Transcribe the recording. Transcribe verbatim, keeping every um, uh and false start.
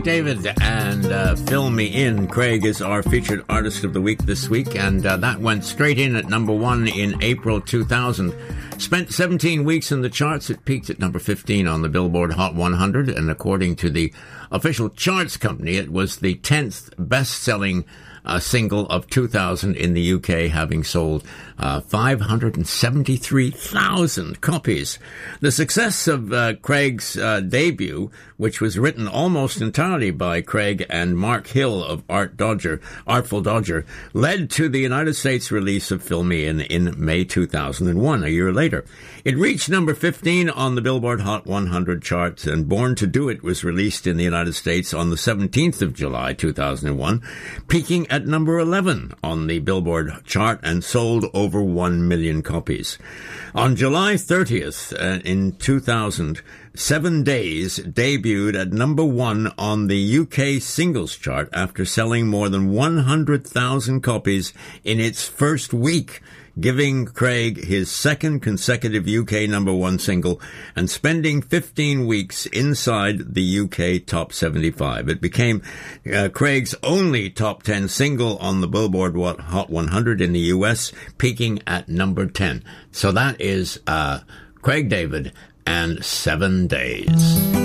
David and uh, Fill Me In. Craig is our featured artist of the week this week, and uh, that went straight in at number one in April two thousand. Spent seventeen weeks in the charts. It peaked at number fifteen on the Billboard Hot one hundred, and according to the official charts company, it was the tenth best-selling uh, single of two thousand in the U K, having sold uh, five hundred seventy-three thousand copies. The success of uh, Craig's uh, debut, which was written almost entirely by Craig and Mark Hill of Art Dodger, Artful Dodger, led to the United States release of Fill Me In in May two thousand one, a year later. It reached number fifteen on the Billboard Hot one hundred charts, and Born to Do It was released in the United States on the seventeenth of July two thousand one, peaking at number eleven on the Billboard chart and sold over one million copies. On July thirtieth uh, in two thousand, Seven Days debuted at number one on the U K singles chart after selling more than one hundred thousand copies in its first week, giving Craig his second consecutive U K number one single and spending fifteen weeks inside the U K top seventy-five. It became uh, Craig's only top ten single on the Billboard Hot one hundred in the U S, peaking at number ten. So that is uh, Craig David and Seven Days.